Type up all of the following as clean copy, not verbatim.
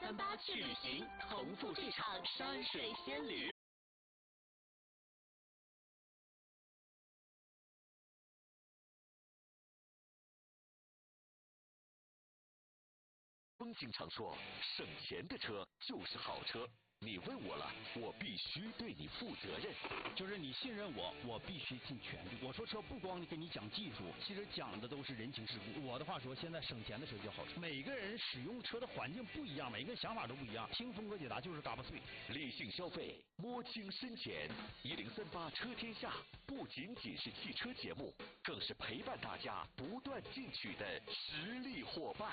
138去旅行，重复这场山水仙旅。 经常说，省钱的车就是好车。你问我了，我必须对你负责任。 就是你信任我，我必须尽全力。我说车不光跟你讲技术，其实讲的都是人情世故。我的话说，现在省钱的车就好车。每个人使用车的环境不一样，每个人想法都不一样。听峰哥解答就是嘎巴脆。 理性消费，摸清深浅。1038车天下不仅仅是汽车节目，更是陪伴大家不断进取的实力伙伴。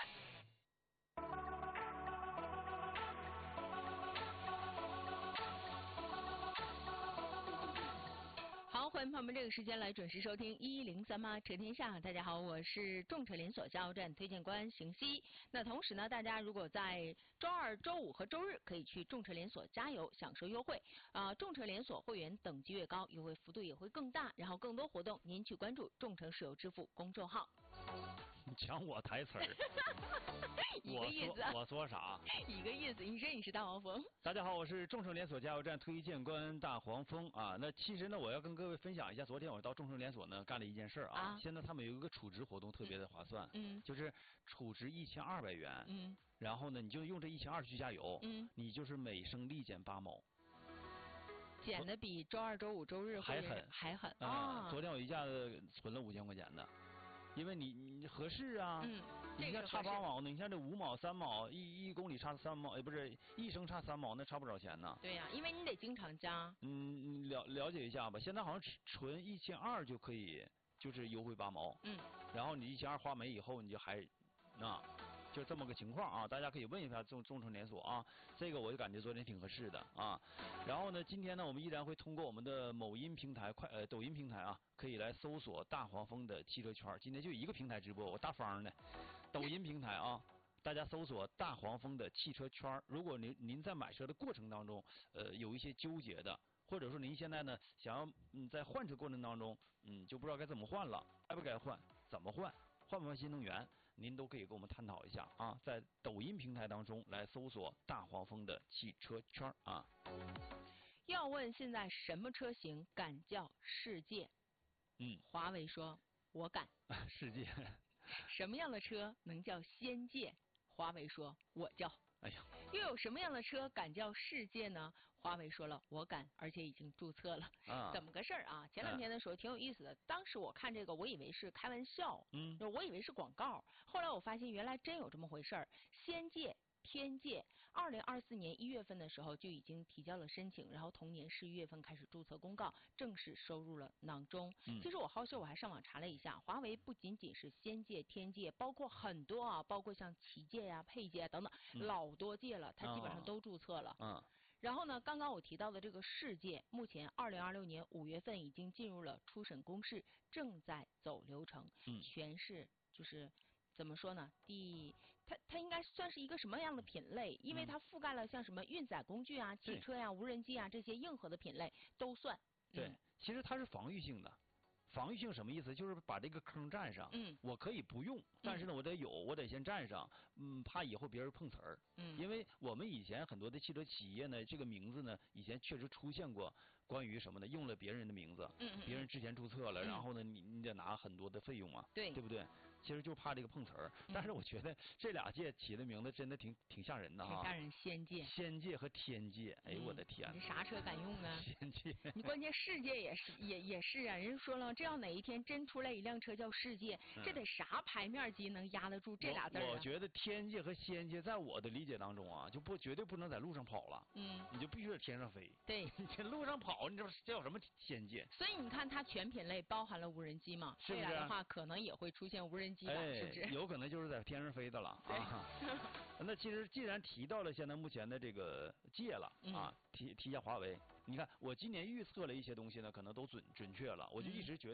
好，欢迎朋友们这个时间来准时收听1038车天下。大家好，我是众车连锁加油站推荐官邢希。那同时呢，大家如果在周二、周五和周日可以去众车连锁加油，享受优惠。众车连锁会员等级越高，优惠幅度也会更大。然后更多活动，您去关注众诚石油支付公众号。 你讲我台词儿， 一个意思。 我说啥？ 一个意思。你说你是大黄蜂。 大家好，我是众诚连锁加油站推荐官大黄蜂啊。那其实呢，我要跟各位分享一下，昨天我到众诚连锁呢干了一件事啊。现在他们有一个储值活动，特别的划算。就是储值1200元。然后呢，你就用这1200去加油。你就是每升立减8毛。 减的比周二、周五、周日还狠啊！昨天我一下子存了5000块钱的。因为你合适啊，你像差8毛呢，你像这5毛、3毛，一公里差3毛，不是1升差3毛，那差不少钱呢。 对呀，因为你得经常加。 了解一下吧，现在好像存1200就可以，就是优惠8毛。然后你1200花没以后，你就还就这么个情况啊，大家可以问一下众诚连锁啊，这个我就感觉昨天挺合适的啊。然后呢，今天呢，我们依然会通过我们的某音平台、抖音平台啊，可以来搜索大黄蜂的汽车圈。今天就一个平台直播，我大方的，抖音平台啊，大家搜索大黄蜂的汽车圈。如果您在买车的过程当中，有一些纠结的，或者说您现在呢想要在换车过程当中，就不知道该怎么换了，该不该换，怎么换？换不换新能源，您都可以跟我们探讨一下啊，在抖音平台当中来搜索大黄蜂的汽车圈啊。 要问现在什么车型敢叫世界？华为说我敢。 世界。 什么样的车能叫仙界？华为说我叫。 哎呀， 又有什么样的车敢叫世界呢？华为说了我敢，而且已经注册了。怎么个事儿啊？前两天的时候挺有意思的，当时我看这个，我以为是开玩笑，我以为是广告，后来我发现原来真有这么回事儿。仙界、天界，2024年1月份的时候就已经提交了申请，然后同年11月份开始注册公告，正式收入了囊中。其实我好秀，我还上网查了一下，华为不仅仅是仙界、天界，包括很多啊，包括像旗界呀、配界等等，老多界了，它基本上都注册了。然后呢，刚刚我提到的这个世界，目前2026年5月份已经进入了初审公示，正在走流程，全是就是怎么说呢？它应该算是一个什么样的品类？因为它覆盖了像什么运载工具啊、汽车呀、无人机啊这些硬核的品类都算。 对，其实它是防御性的。防御性什么意思？就是把这个坑占上。我可以不用，但是呢，我得先占上。怕以后别人碰瓷儿。因为我们以前很多的汽车企业呢，这个名字呢，以前确实出现过关于什么呢？用了别人的名字，别人之前注册了，然后呢，你得拿很多的费用啊，对不对？其实就怕这个碰瓷儿。但是我觉得这俩界起的名字真的挺吓人的哈。 挺吓人，仙界和天界，哎呦我的天！ 你啥车敢用啊？ 仙界。 你关键世界也是啊，人家说了，这要哪一天真出来一辆车叫世界，这得啥牌面机能压得住这俩字啊？ 我觉得天界和仙界在我的理解当中啊，就绝对不能在路上跑了。你就必须在天上飞。 对， 你在路上跑，你这叫什么仙界？ 所以你看，它全品类包含了无人机嘛， 是不是？ 未来的话可能也会出现无人机吧，是不是？ 有可能就是在天上飞的了啊。那其实既然提到了现在目前的这个界了啊，提一下华为。你看我今年预测了一些东西呢，可能都准确了，我就一直觉得。